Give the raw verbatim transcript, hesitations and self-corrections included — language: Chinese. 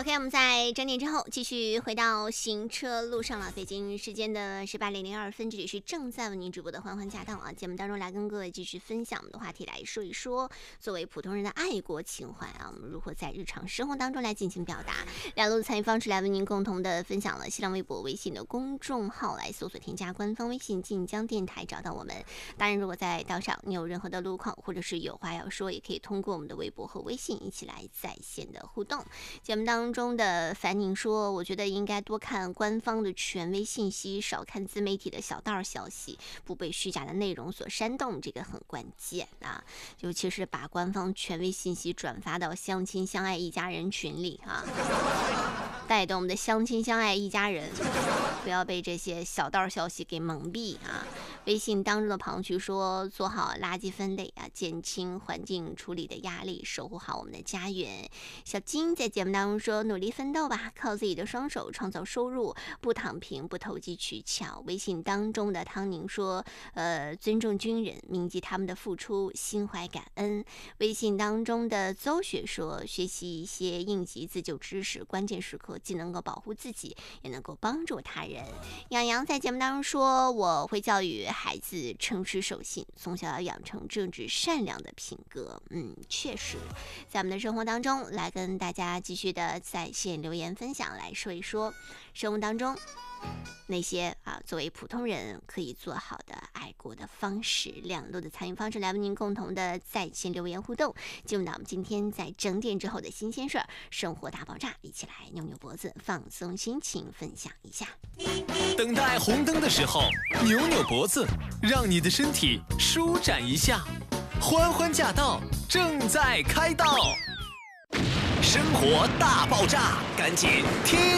OK， 我们在整点之后继续回到行车路上了。北京时间的十八点零二分，这里是正在为您直播的欢欢驾到啊！节目当中来跟各位继续分享我们的话题，来说一说作为普通人的爱国情怀啊，我们如何在日常生活当中来进行表达。两路的参与方式来为您共同的分享了新浪微博、微信的公众号，来搜索添加官方微信晋江电台找到我们。当然，如果在道上你有任何的路况或者是有话要说，也可以通过我们的微博和微信一起来在线的互动。节目当中的樊宁说，我觉得应该多看官方的权威信息，少看自媒体的小道消息，不被虚假的内容所煽动，这个很关键啊！尤其是把官方权威信息转发到相亲相爱一家人群里啊，带动我们的相亲相爱一家人，不要被这些小道消息给蒙蔽啊！微信当中的庞旭说，做好垃圾分类啊，减轻环境处理的压力，守护好我们的家园。小金在节目当中说，努力奋斗吧，靠自己的双手创造收入，不躺平，不投机取巧。微信当中的汤宁说，呃，尊重军人，铭记他们的付出，心怀感恩。微信当中的邹雪说，学习一些应急自救知识，关键时刻既能够保护自己，也能够帮助他人。杨洋在节目当中说，我会教育孩子诚实守信，从小要养成正直善良的品格。嗯，确实，在我们的生活当中，来跟大家继续的在线留言分享，来说一说生活当中那些啊，作为普通人可以做好的爱国的方式，两路的参与方式来为您共同的在线留言互动。进入到我们今天在整点之后的新鲜事儿，生活大爆炸，一起来扭扭脖子，放松心情，分享一下。 等待红灯的时候，扭扭脖子，让你的身体舒展一下。欢欢驾到，正在开道。生活大爆炸，赶紧听。